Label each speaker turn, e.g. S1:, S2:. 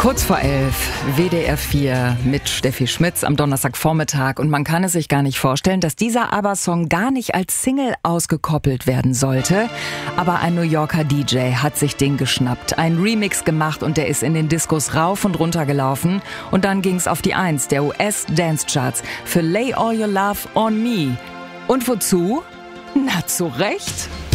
S1: Kurz vor 11, WDR 4 mit Steffi Schmitz am Donnerstagvormittag. Und man kann es sich gar nicht vorstellen, dass dieser ABBA-Song gar nicht als Single ausgekoppelt werden sollte. Aber ein New Yorker DJ hat sich den geschnappt, einen Remix gemacht und der ist in den Diskos rauf und runter gelaufen. Und dann ging's auf die 1 der US-Dance-Charts für Lay All Your Love on Me. Und wozu? Na, zu Recht.